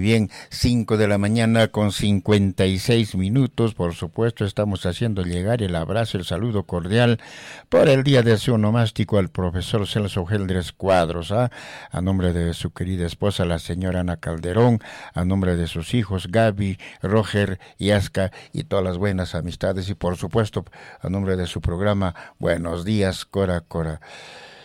bien, 5 de la mañana con 56 minutos. Por supuesto, estamos haciendo llegar el abrazo, el saludo cordial por el Día de su Onomástico al profesor Celso Geldres Cuadros, a nombre de su querida esposa, la señora Ana Calderón, a nombre de sus hijos Gaby, Roger y Aska y todas las buenas amistades, y por supuesto a nombre de su programa Buenos Días Cora Cora.